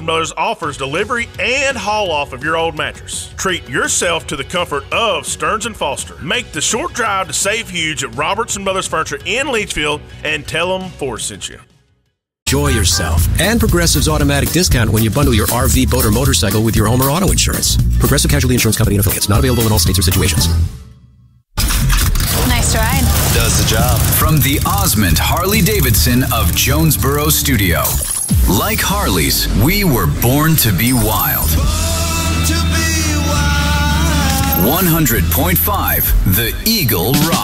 Brothers offers delivery and haul-off of your old mattress. Treat yourself to the comfort of Stearns & Foster. Make the short drive to Save Huge at Robertson Brothers Furniture in Leachfield and tell them Forrest sent you. Enjoy yourself. And Progressive's automatic discount when you bundle your RV, boat, or motorcycle with your home or auto insurance. Progressive Casualty Insurance Company and affiliates. Not available in all states or situations. Nice ride. Does the job. From the Osmond Harley-Davidson of Jonesboro Studio. Like Harleys, we were born to be wild. 100.5 The Eagle Rock.